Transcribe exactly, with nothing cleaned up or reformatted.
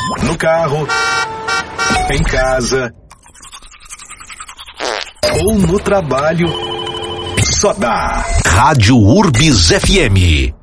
no carro, em casa ou no trabalho, só dá Rádio Urbis F M.